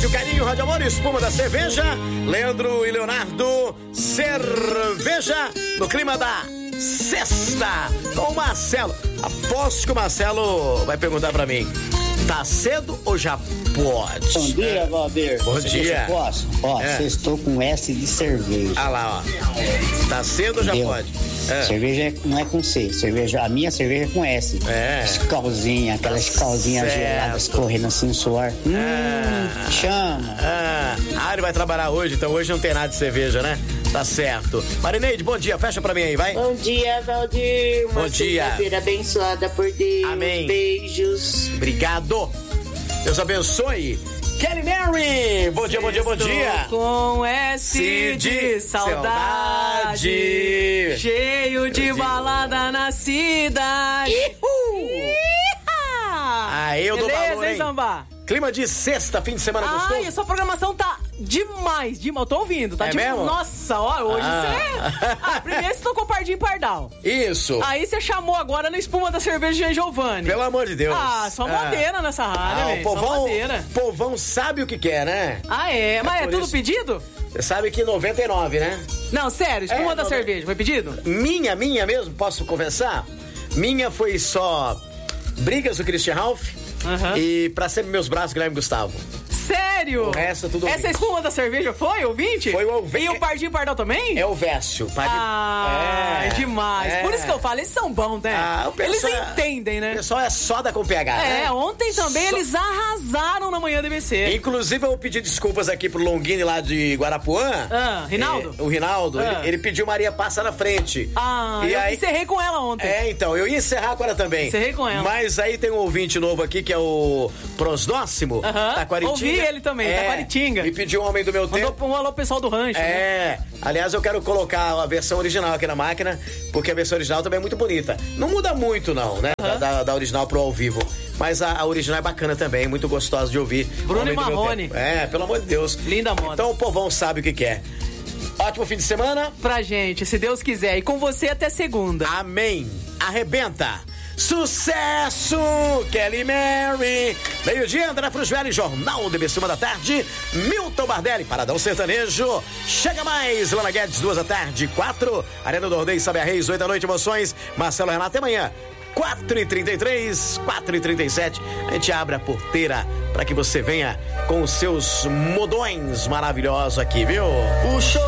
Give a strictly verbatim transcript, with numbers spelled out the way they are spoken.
Rádio Carinho, Rádio Amor, espuma da cerveja. Leandro e Leonardo, cerveja no clima da sexta com o Marcelo. Aposto que o Marcelo vai perguntar pra mim: tá cedo ou já pode? Bom dia, Valdir. Bom Você dia. Posso? Ó, É. estou com S de cerveja. Ah lá, ó. Tá cedo ou já Entendeu? pode? É. Cerveja não é com C, cerveja, a minha cerveja é com S. É. Escalzinha, aquelas escalzinhas Certo. geladas correndo assim, suor. Hum, Ah. chama. Ah, a Ari vai trabalhar hoje, então hoje não tem nada de cerveja, né? Tá certo. Marineide, bom dia, fecha pra mim aí, vai. Bom dia, Valdir. Uma Bom dia. sexta-feira abençoada por Deus. Amém. Beijos. Obrigado. Deus abençoe. Kelly Mary, bom dia, bom dia, bom dia. Com S de saudade, saudade. cheio de balada na cidade. Aí eu dou Beleza, valor, hein, hein? Samba? Clima de sexta, fim de semana Ai, gostoso. a sua programação tá demais, demais. Eu tô ouvindo, tá É de... mesmo? Nossa, ó, hoje Ah. você... Ah, primeiro você tocou Pardinho Pardal. Isso. Aí você chamou agora no espuma da cerveja de Giovanni. Pelo amor de Deus. Ah, só madeira nessa rádio, Ah, o velho. Só povão, madeira. povão sabe o que quer, né? Ah, é? Mas é, por tudo isso. pedido? Você sabe que noventa e nove, né? Não, sério, espuma É, da não- cerveja, foi pedido? Minha, minha mesmo, posso conversar? Minha foi só brigas do Christian Ralph Aham. e Pra Sempre Meus Braços, Guilherme Gustavo. Sério? O resto é tudo Essa ouvinte. espuma da cerveja foi, ouvinte? Foi o ouvinte. E o Pardinho Pardal também? É o Vécio. Pai de- Ah, é demais. é. Por isso que eu falo, eles são bons, né? Ah, o Eles pessoal- entendem, O né? pessoal é soda com P H, né? É, ontem também Só- eles arrasaram na manhã do B C. Inclusive, eu vou pedir desculpas aqui pro Longini lá de Guarapuã. Ah, Rinaldo? É, o Rinaldo, Ah. ele, ele pediu Maria Passa na frente. Ah, e eu aí, encerrei com ela ontem. É, então, eu ia encerrar agora também. Encerrei com ela. Mas aí tem um ouvinte novo aqui, que é o Prosnóximo, Aham. Taquaritinga. Ouvi ele também, é, Taquaritinga. Me pediu um homem do meu Mandou tempo. um alô pessoal do rancho. né? É, aliás, eu quero colocar a versão original aqui na máquina, porque a versão original também é muito bonita. Não muda muito, não, né? Da, da, da original pro ao vivo. Mas a, a original é bacana também, muito gostosa de ouvir. Bruno Homem e do Meu Marrone. Tempo. É, pelo amor de Deus. Linda moda. Então o povão sabe o que quer. Ótimo fim de semana. Pra gente, se Deus quiser. E com você até segunda. Amém. Arrebenta. Sucesso! Kelly Mary. Meio-dia, André Frusvelli, Jornal de Cima da Tarde. Milton Bardelli, Paradão Sertanejo. Chega mais, Lana Guedes, duas da tarde, quatro. Arena do Ordeio, Sabe a Reis, oito da noite, emoções. Marcelo Renato, até amanhã. quatro e trinta e três, quatro e trinta e sete. A gente abre a porteira para que você venha com os seus modões maravilhosos aqui, viu? O show